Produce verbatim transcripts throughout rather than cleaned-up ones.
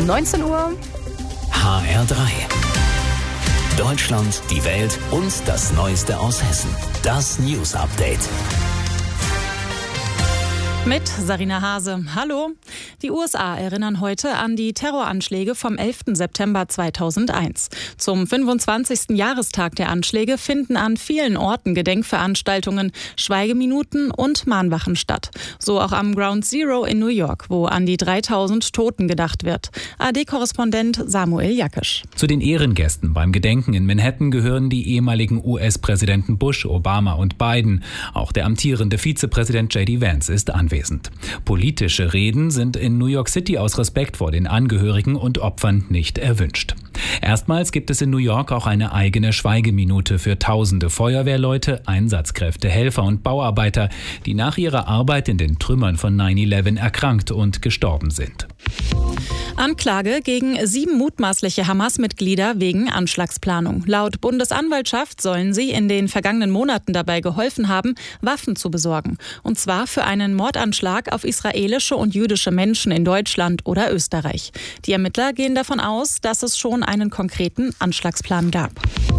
neunzehn Uhr. H R drei. Deutschland, die Welt und das Neueste aus Hessen. Das News Update. Mit Sarina Hase. Hallo. Die U S A erinnern heute an die Terroranschläge vom elften September zweitausendeins. Zum fünfundzwanzigsten Jahrestag der Anschläge finden an vielen Orten Gedenkveranstaltungen, Schweigeminuten und Mahnwachen statt. So auch am Ground Zero in New York, wo an die dreitausend Toten gedacht wird. A R D-Korrespondent Samuel Jakisch. Zu den Ehrengästen beim Gedenken in Manhattan gehören die ehemaligen U S-Präsidenten Bush, Obama und Biden. Auch der amtierende Vizepräsident J D Vance ist anwesend. Politische Reden sind in New York City aus Respekt vor den Angehörigen und Opfern nicht erwünscht. Erstmals gibt es in New York auch eine eigene Schweigeminute für tausende Feuerwehrleute, Einsatzkräfte, Helfer und Bauarbeiter, die nach ihrer Arbeit in den Trümmern von neun elf erkrankt und gestorben sind. Anklage gegen sieben mutmaßliche Hamas-Mitglieder wegen Anschlagsplanung. Laut Bundesanwaltschaft sollen sie in den vergangenen Monaten dabei geholfen haben, Waffen zu besorgen. Und zwar für einen Mordanschlag auf israelische und jüdische Menschen in Deutschland oder Österreich. Die Ermittler gehen davon aus, dass es schon einen konkreten Anschlagsplan gab.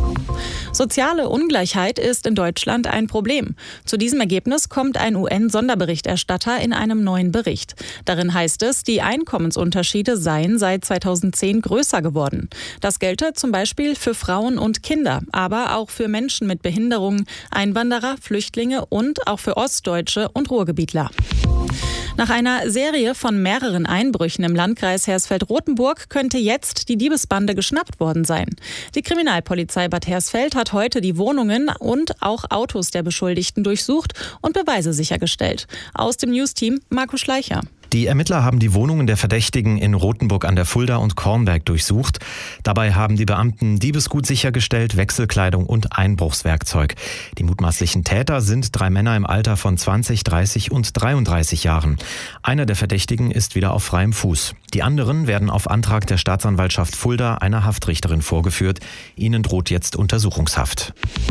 Soziale Ungleichheit ist in Deutschland ein Problem. Zu diesem Ergebnis kommt ein U N-Sonderberichterstatter in einem neuen Bericht. Darin heißt es, die Einkommensunterschiede seien seit zweitausendzehn größer geworden. Das gelte zum Beispiel für Frauen und Kinder, aber auch für Menschen mit Behinderungen, Einwanderer, Flüchtlinge und auch für Ostdeutsche und Ruhrgebietler. Nach einer Serie von mehreren Einbrüchen im Landkreis Hersfeld-Rotenburg könnte jetzt die Diebesbande geschnappt worden sein. Die Kriminalpolizei Bad Hersfeld hat heute die Wohnungen und auch Autos der Beschuldigten durchsucht und Beweise sichergestellt. Aus dem News-Team Marco Schleicher. Die Ermittler haben die Wohnungen der Verdächtigen in Rothenburg an der Fulda und Kornberg durchsucht. Dabei haben die Beamten Diebesgut sichergestellt, Wechselkleidung und Einbruchswerkzeug. Die mutmaßlichen Täter sind drei Männer im Alter von zwanzig, dreißig und dreiunddreißig Jahren. Einer der Verdächtigen ist wieder auf freiem Fuß. Die anderen werden auf Antrag der Staatsanwaltschaft Fulda einer Haftrichterin vorgeführt. Ihnen droht jetzt Untersuchungshaft.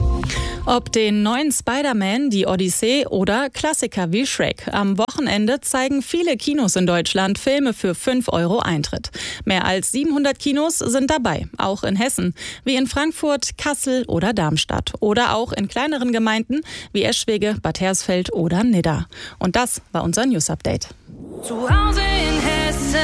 Ob den neuen Spider-Man, die Odyssee oder Klassiker wie Shrek. Am Wochenende zeigen viele Kinos in Deutschland Filme für fünf Euro Eintritt. Mehr als siebenhundert Kinos sind dabei, auch in Hessen, wie in Frankfurt, Kassel oder Darmstadt. Oder auch in kleineren Gemeinden wie Eschwege, Bad Hersfeld oder Nidda. Und das war unser News Update. Zu Hause in Hessen,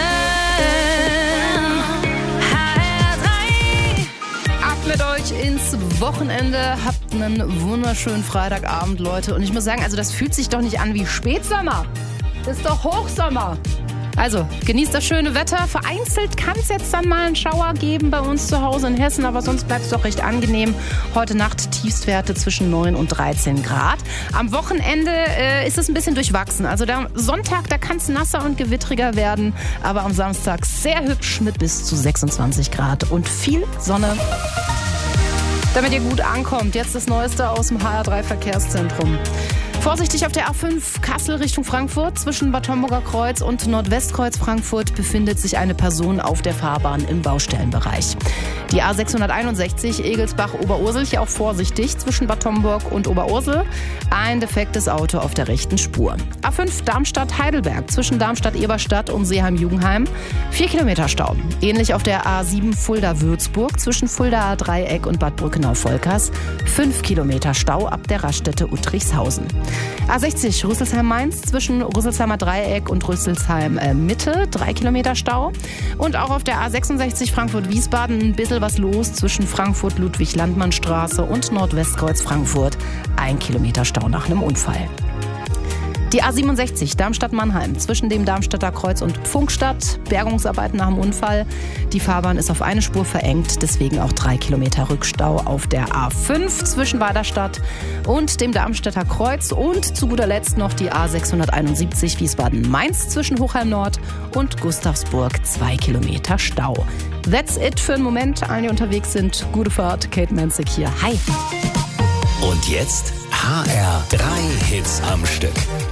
H R drei. Ab mit euch ins Wochenende. Habt einen wunderschönen Freitagabend, Leute. Und ich muss sagen, also das fühlt sich doch nicht an wie Spätsommer. Das ist doch Hochsommer. Also, genießt das schöne Wetter. Vereinzelt kann es jetzt dann mal einen Schauer geben bei uns zu Hause in Hessen, aber sonst bleibt es doch recht angenehm. Heute Nacht Tiefstwerte zwischen neun und dreizehn Grad. Am Wochenende äh, ist es ein bisschen durchwachsen. Also der Sonntag, da kann es nasser und gewittriger werden, aber am Samstag sehr hübsch mit bis zu sechsundzwanzig Grad und viel Sonne. Damit ihr gut ankommt, jetzt das Neueste aus dem H R drei Verkehrszentrum. Vorsichtig auf der A fünf Kassel Richtung Frankfurt. Zwischen Bad Homburger Kreuz und Nordwestkreuz Frankfurt befindet sich eine Person auf der Fahrbahn im Baustellenbereich. Die A sechshunderteinundsechzig Egelsbach-Oberursel, hier auch vorsichtig zwischen Bad Homburg und Oberursel. Ein defektes Auto auf der rechten Spur. A fünf Darmstadt-Heidelberg zwischen Darmstadt-Eberstadt und Seeheim-Jugendheim. Vier Kilometer Stau. Ähnlich auf der A sieben Fulda-Würzburg zwischen Fuldaer Dreieck und Bad Brückenau-Volkers. Fünf Kilometer Stau ab der Raststätte Uttrichshausen. A sechzig Rüsselsheim-Mainz zwischen Rüsselsheimer Dreieck und Rüsselsheim äh, Mitte, drei Kilometer Stau. Und auch auf der A sechsundsechzig Frankfurt-Wiesbaden ein bisschen was los zwischen Frankfurt-Ludwig-Landmann-Straße und Nordwestkreuz Frankfurt, ein Kilometer Stau nach einem Unfall. Die A siebenundsechzig Darmstadt-Mannheim zwischen dem Darmstädter Kreuz und Pfunkstadt. Bergungsarbeiten nach dem Unfall. Die Fahrbahn ist auf eine Spur verengt, deswegen auch drei Kilometer Rückstau auf der A fünf zwischen Weiderstadt und dem Darmstädter Kreuz. Und zu guter Letzt noch die A sechshunderteinundsiebzig Wiesbaden-Mainz zwischen Hochheim Nord und Gustavsburg. Zwei Kilometer Stau. That's it für einen Moment. Allen, die unterwegs sind, gute Fahrt. Kate Menzig hier. Hi. Und jetzt H R drei Hits am Stück.